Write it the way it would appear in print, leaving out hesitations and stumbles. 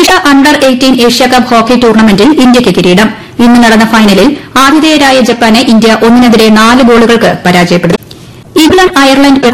പുരുഷ under 18 Asia Cup hockey ടൂർണമെന്റിൽ ഇന്ത്യയ്ക്ക് കിരീടം. ഇന്ന് നടന്ന ഫൈനലിൽ ആതിഥേയരായ ജപ്പാനെ ഇന്ത്യ 1-4 ഗോളുകൾക്ക് പരാജയപ്പെടുത്തി. England Ireland